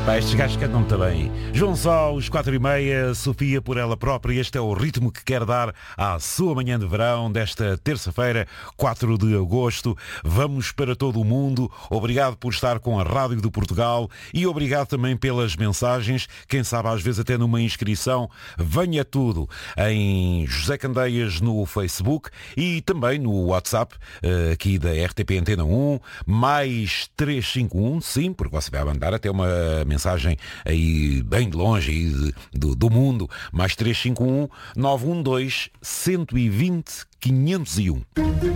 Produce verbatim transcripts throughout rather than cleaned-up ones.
Pá, estes gajos cantam muito bem. João Só, os quatro e meia, Sofia por ela própria. Este é o ritmo que quer dar à sua manhã de verão desta terça-feira, quatro de agosto. Vamos para todo o mundo. Obrigado por estar com a Rádio de Portugal e obrigado também pelas mensagens. Quem sabe às vezes até numa inscrição. Venha tudo em José Candeias no Facebook e também no WhatsApp aqui da R T P Antena um, mais três cinco um, sim, porque você vai mandar até uma mensagem aí bem de longe aí de, do, do mundo, mais três cinco um, nove um dois, um dois zero, quinhentos e um.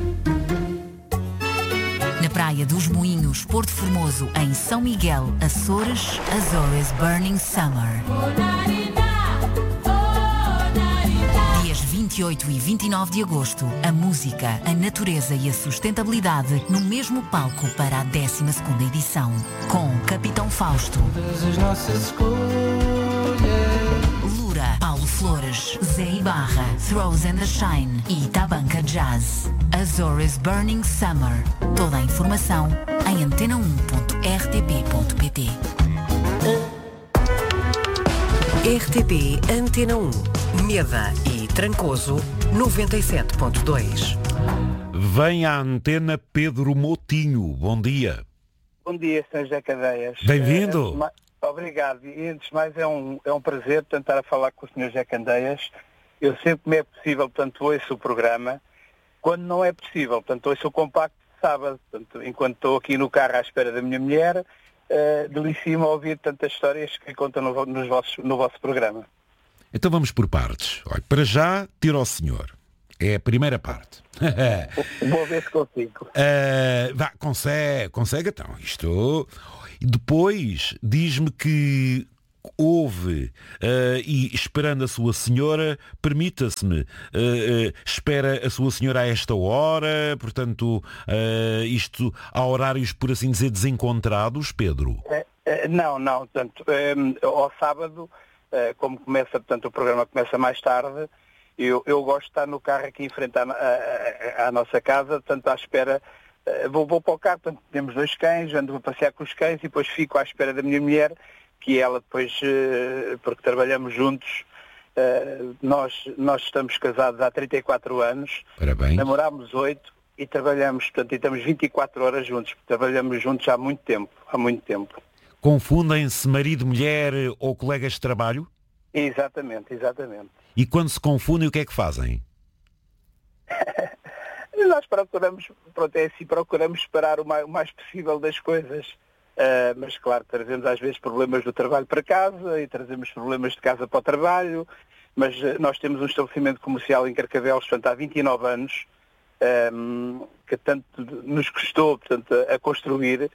Na Praia dos Moinhos, Porto Formoso, em São Miguel, Açores, Azores Burning Summer. Dias vinte e oito e vinte e nove de agosto, a música, a natureza e a sustentabilidade no mesmo palco para a décima segunda edição. Com Capitão Fausto, Lura, Paulo Flores, Zé Ibarra, Throws and the Shine e Tabanca Jazz. Azores Burning Summer. Toda a informação em antena um ponto r t p ponto p t. R T P Antena um, Meda e Trancoso, noventa e sete ponto dois. Vem à antena Pedro Motinho. Bom dia. Bom dia, senhor José Candeias. Bem-vindo. Uh, mais, obrigado. E antes de mais é um, é um prazer tentar falar com o senhor José Candeias. Eu sempre que me é possível, portanto, ouço o programa. Quando não é possível, portanto, ouço o compacto de sábado. Portanto, enquanto estou aqui no carro à espera da minha mulher, uh, delicio-me a ouvir tantas histórias que contam no, nos vossos, no vosso programa. Então vamos por partes. Olha, para já, tira ao senhor. É a primeira parte. Vou ver se consigo. Uh, vá, consegue, consegue então. Isto. Depois diz-me que houve, uh, e esperando a sua senhora, permita-se-me, uh, uh, espera a sua senhora a esta hora, portanto, uh, isto há horários, por assim dizer, desencontrados, Pedro? Uh, uh, não, não. Portanto, um, ao sábado, uh, como começa, portanto, o programa começa mais tarde, Eu, eu gosto de estar no carro aqui em frente à, à, à nossa casa, portanto, à espera, uh, vou, vou para o carro, portanto, temos dois cães, ando a passear com os cães e depois fico à espera da minha mulher, que ela depois, uh, porque trabalhamos juntos, uh, nós, nós estamos casados há trinta e quatro anos, Parabéns. Namorámos oito e trabalhamos, portanto, e estamos vinte e quatro horas juntos, trabalhamos juntos há muito tempo, há muito tempo. Confundem-se marido, mulher ou colegas de trabalho? Exatamente, exatamente. E quando se confundem, o que é que fazem? Nós procuramos, pronto, é assim, procuramos separar o mais, o mais possível das coisas. Uh, mas, claro, trazemos às vezes problemas do trabalho para casa e trazemos problemas de casa para o trabalho. Mas uh, nós temos um estabelecimento comercial em Carcavelos, portanto, há vinte e nove anos, um, que tanto nos custou, portanto, a, a construir.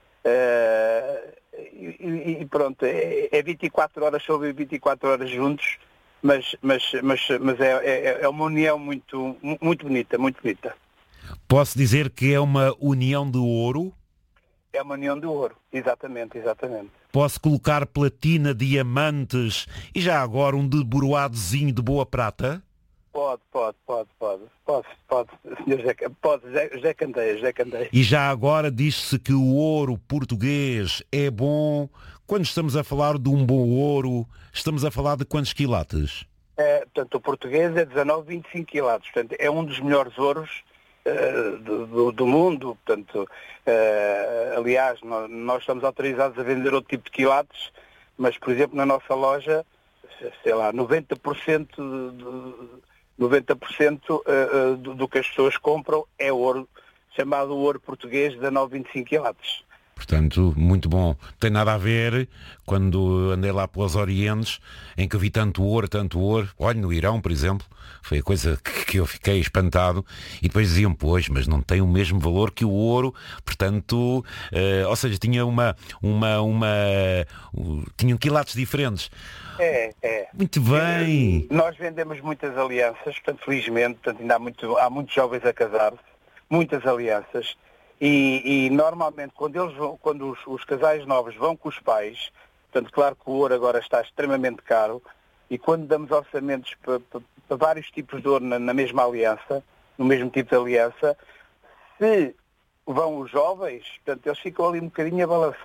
Uh, e, e pronto, é, é vinte e quatro horas sobre vinte e quatro horas juntos. Mas, mas, mas, mas é, é, é uma união muito, muito bonita, muito bonita. Posso dizer que é uma união de ouro? É uma união de ouro, exatamente, exatamente. Posso colocar platina, diamantes e já agora um deboroadozinho de boa prata? Pode, pode, pode, pode, pode, pode, senhor José, pode, José Candeias, José Candeias. E já agora diz-se que o ouro português é bom. Quando estamos a falar de um bom ouro, estamos a falar de quantos quilates? É, portanto, o português é dezanove, vinte e cinco quilates, portanto, é um dos melhores ouros uh, do, do, do mundo, portanto, uh, aliás, nós, nós estamos autorizados a vender outro tipo de quilates, mas, por exemplo, na nossa loja, sei lá, noventa por cento, de, noventa por cento uh, do, do que as pessoas compram é ouro, chamado ouro português de dezanove, vinte e cinco quilates. Portanto, muito bom. Tem nada a ver quando andei lá pelos Orientes, em que vi tanto ouro, tanto ouro. Olha, no Irão, por exemplo, foi a coisa que eu fiquei espantado. E depois diziam, pois, mas não tem o mesmo valor que o ouro. Portanto, uh, ou seja, tinha uma... uma, uma uh, tinham quilates diferentes. É, é. Muito bem. Nós vendemos muitas alianças, portanto, felizmente, portanto, ainda há, muito, há muitos jovens a casar-se, muitas alianças. E, e normalmente quando, eles vão, quando os, os casais novos vão com os pais, portanto, claro que o ouro agora está extremamente caro, e quando damos orçamentos para, para, para vários tipos de ouro na, na mesma aliança, no mesmo tipo de aliança, se vão os jovens, portanto, eles ficam ali um bocadinho a balançar.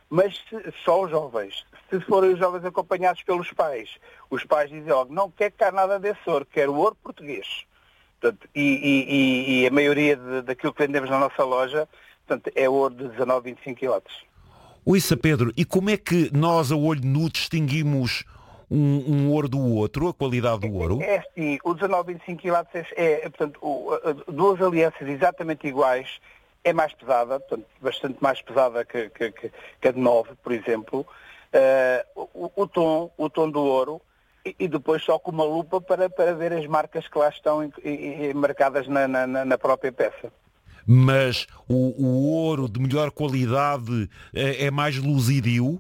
Mas se, só os jovens. Se forem os jovens acompanhados pelos pais, os pais dizem logo, não quer cá nada desse ouro, quero ouro português. Portanto, e, e, e a maioria de, daquilo que vendemos na nossa loja, portanto, é ouro de dezanove, vinte e cinco quilates. Ouça, Pedro, e como é que nós a olho nu distinguimos um, um ouro do outro, a qualidade do ouro? É assim, o dezanove, vinte e cinco quilates é, é portanto, o, a, duas alianças exatamente iguais, é mais pesada, portanto, bastante mais pesada que, que, que, que a de nove, por exemplo. Uh, o, o, tom, o tom do ouro, e, e depois só com uma lupa para, para ver as marcas que lá estão em, em, em, marcadas na, na, na própria peça. Mas o, o ouro de melhor qualidade é, é mais luzidio?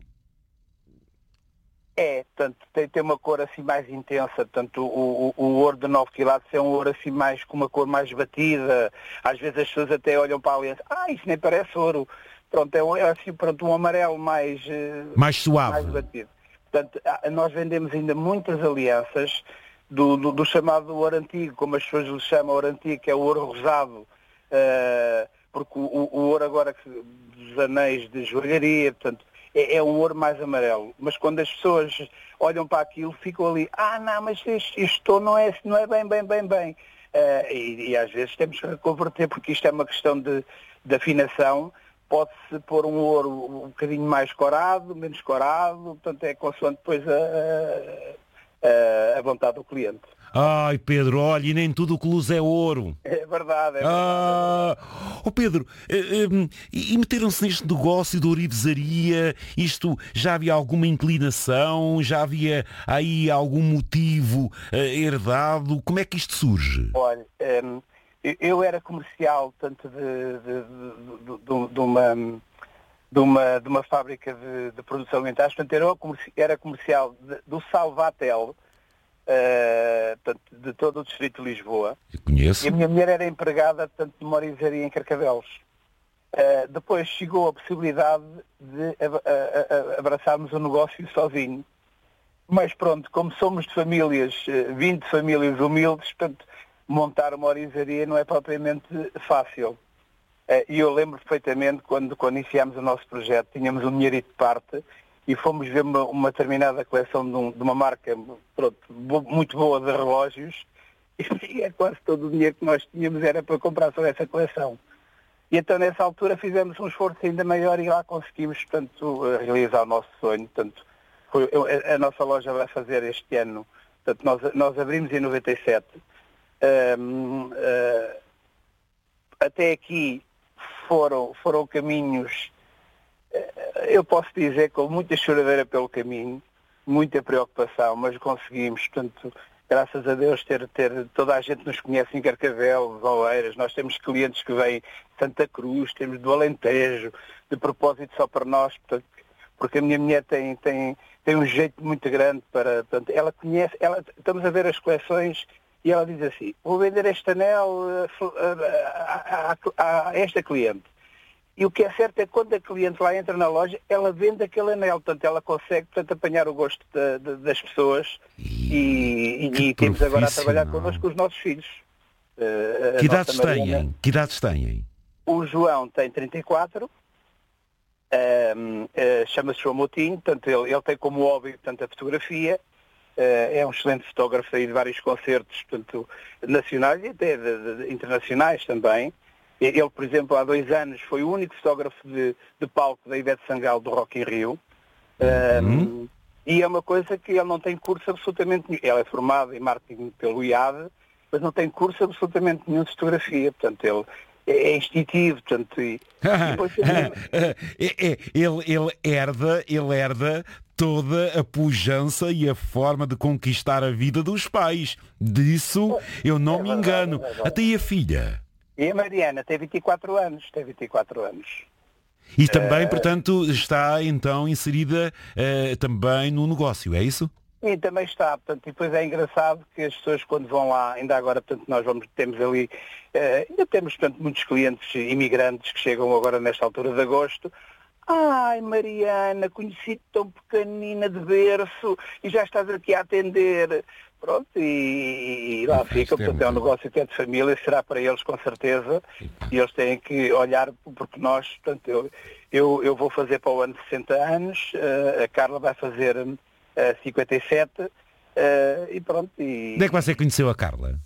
É, portanto, tem, tem uma cor assim mais intensa, portanto, o, o, o ouro de nove quilates é um ouro assim mais, com uma cor mais batida, às vezes as pessoas até olham para a aliança, ah, isso nem parece ouro, pronto, é, um, é assim, pronto, um amarelo mais... Mais suave. Mais batido. Portanto, nós vendemos ainda muitas alianças do, do, do chamado ouro antigo, como as pessoas lhe chamam ouro antigo, que é o ouro rosado, uh, porque o, o ouro agora que, dos anéis de joalharia, portanto, é, é um ouro mais amarelo. Mas quando as pessoas olham para aquilo, ficam ali, ah, não, mas isto, isto não, é, não é bem, bem, bem, bem. Uh, e, e às vezes temos que reconverter, porque isto é uma questão de, de afinação. Pode-se pôr um ouro um bocadinho mais corado, menos corado, portanto é consoante depois a, a, a vontade do cliente. Ai, Pedro, olha, e nem tudo o que luz é ouro. É verdade, é verdade. Ah, oh Pedro, e, e meteram-se neste negócio de ourivesaria, isto, já havia alguma inclinação, já havia aí algum motivo uh, herdado, como é que isto surge? Olha, um, eu era comercial, tanto de, de, de, de, de, uma, de, uma, de uma fábrica de, de produtos alimentares, portanto era comercial de, do Salvatel, uh, portanto, de todo o distrito de Lisboa. Eu conheço. E a minha mulher era empregada, portanto, de uma orivesaria em Carcavelos. Uh, depois chegou a possibilidade de uh, uh, uh, abraçarmos o negócio sozinho. Mas pronto, como somos de famílias, uh, vinte famílias humildes, portanto, montar uma orivesaria não é propriamente fácil. E eu lembro perfeitamente quando, quando iniciámos o nosso projeto, tínhamos um dinheirito de parte e fomos ver uma, uma determinada coleção de, um, de uma marca pronto, muito boa de relógios e é quase todo o dinheiro que nós tínhamos era para comprar só essa coleção. E então nessa altura fizemos um esforço ainda maior e lá conseguimos, portanto, realizar o nosso sonho. Portanto, foi, a nossa loja vai fazer este ano, portanto, nós, nós abrimos em noventa e sete. Um, uh, até aqui foram, foram caminhos, uh, eu posso dizer, com muita choradeira pelo caminho, muita preocupação, mas conseguimos, portanto, graças a Deus, ter, ter toda a gente nos conhece em Carcavelos, Oeiras, nós temos clientes que vêm de Santa Cruz, temos do Alentejo, de propósito só para nós, portanto, porque a minha mulher tem, tem, tem um jeito muito grande para, portanto, ela conhece, ela, estamos a ver as coleções. E ela diz assim, vou vender este anel a, a, a, a esta cliente. E o que é certo é que quando a cliente lá entra na loja, ela vende aquele anel. Portanto, ela consegue, portanto, apanhar o gosto de, de, das pessoas. E, e, e temos agora a trabalhar connosco com os nossos filhos. Uh, que idades têm? Que idades têm? O João tem trinta e quatro. Um, uh, chama-se João Moutinho. Portanto, ele, ele tem como hobby, portanto, a fotografia. Uh, é um excelente fotógrafo aí de vários concertos, portanto, nacionais e até de, de, internacionais também. Ele, por exemplo, há dois anos foi o único fotógrafo de, de palco da Ivete Sangalo do Rock in Rio. Uhum. Um, e é uma coisa que ele não tem curso absolutamente nenhum. Ele é formado em marketing pelo I A D, mas não tem curso absolutamente nenhum de fotografia. Portanto, ele é instintivo, portanto... E, e depois, ele, ele herda, ele herda toda a pujança e a forma de conquistar a vida dos pais. Disso eu não é me verdade, engano. É Até e a filha? E a Mariana tem vinte e quatro anos. Tem vinte e quatro anos. E também, uh... portanto, está então inserida uh, também no negócio, é isso? E também está, portanto, e depois é engraçado que as pessoas quando vão lá, ainda agora, portanto, nós vamos, temos ali, uh, ainda temos, portanto, muitos clientes imigrantes que chegam agora nesta altura de agosto. Ai, Mariana, conheci-te tão pequenina de berço e já estás aqui a atender. Pronto, e, e lá fica, portanto é um negócio que é de família, será para eles com certeza, e eles têm que olhar, porque nós, portanto, eu, eu, eu vou fazer para o ano sessenta anos, uh, a Carla vai fazer uh, cinquenta e sete, uh, e pronto. E... Onde é que você conheceu a Carla?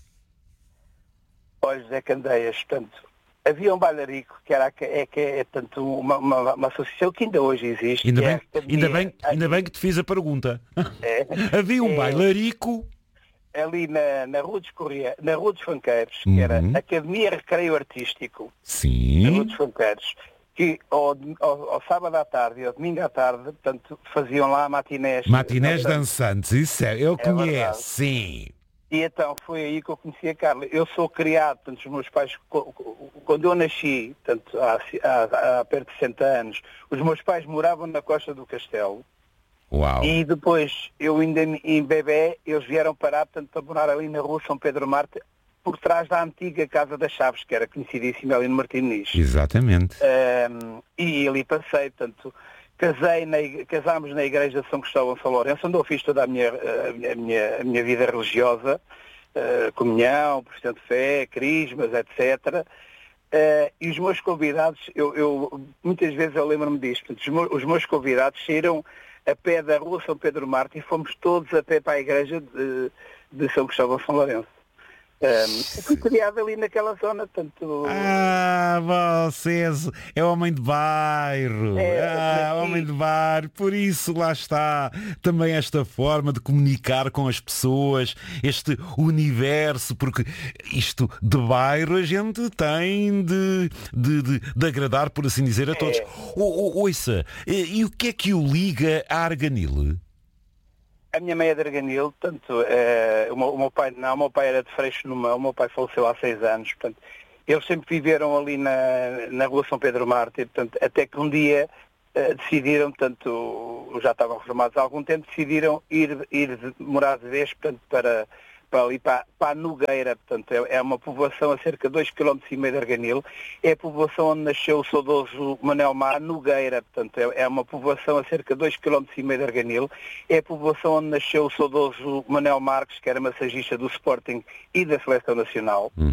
Olha, José Candeias, portanto, havia um bailarico que era é, que é, portanto, uma, uma, uma associação que ainda hoje existe. Ainda bem, é ainda, bem, ainda bem que te fiz a pergunta. É, havia um é, bailarico... ali na, na Rua dos Correios, na Rua dos Fanqueiros, que uhum. era Academia Recreio Artístico, Sim. na Rua dos Fanqueiros, que ao, ao, ao sábado à tarde e ao domingo à tarde, portanto, faziam lá matinés. Matinés dançantes, isso é, eu é conheço, verdade. Sim. E então foi aí que eu conheci a Carla. Eu sou criado, portanto, os meus pais, quando eu nasci, portanto, há, há, há perto de sessenta anos, os meus pais moravam na Costa do Castelo. Uau. E depois, eu ainda em bebé, eles vieram parar, portanto, para morar ali na Rua São Pedro Marte, por trás da antiga Casa das Chaves, que era conhecidíssima ali no Martim Nis. Exatamente. Um, e ali passei, portanto, casei na, casámos na Igreja de São Cristóvão São Lourenço, onde eu fiz toda a minha, a minha, a minha vida religiosa, uh, comunhão, profissão de fé, crismas, etcétera. Uh, e os meus convidados, eu, eu muitas vezes eu lembro-me disto, portanto, os, meus, os meus convidados saíram a pé da Rua São Pedro Marte e fomos todos a pé para a igreja de, de São Cristóvão São Lourenço. Um, fui criado ali naquela zona, portanto... Ah, vocês é homem de bairro. É, ah, aqui... homem de bairro. Por isso lá está também esta forma de comunicar com as pessoas, este universo, porque isto de bairro a gente tem de, de, de, de agradar, por assim dizer, a todos. É. O, o, ouça, e, e o que é que o liga a Arganil? A minha mãe é de Arganil, portanto, é, o, meu, o meu pai não, o meu pai era de Freixo no Mão, o meu pai faleceu há seis anos, portanto, eles sempre viveram ali na, na Rua São Pedro Mártir, portanto, até que um dia uh, decidiram, portanto, já estavam reformados há algum tempo, decidiram ir, ir de, morar de vez, portanto, para, para ali, para, para a Nogueira, portanto, é, é uma povoação a cerca de dois vírgula cinco quilómetros de Arganil, é a povoação onde nasceu o saudoso Manel Mar, Nogueira, portanto, é, é uma povoação a cerca de dois vírgula cinco quilómetros de Arganil, é a povoação onde nasceu o saudoso Manel Marques, que era massagista do Sporting e da Seleção Nacional. Hum.